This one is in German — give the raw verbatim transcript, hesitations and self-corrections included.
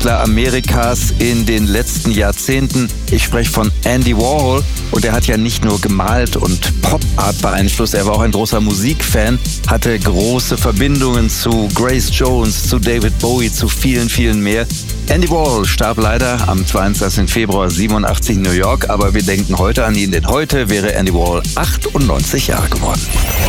Künstler Amerikas in den letzten Jahrzehnten. Ich spreche von Andy Warhol und er hat ja nicht nur gemalt und Pop-Art beeinflusst, er war auch ein großer Musikfan, hatte große Verbindungen zu Grace Jones, zu David Bowie, zu vielen, vielen mehr. Andy Warhol starb leider am zweiundzwanzigsten Februar siebenundachtzig in New York, aber wir denken heute an ihn, denn heute wäre Andy Warhol achtundneunzig Jahre geworden.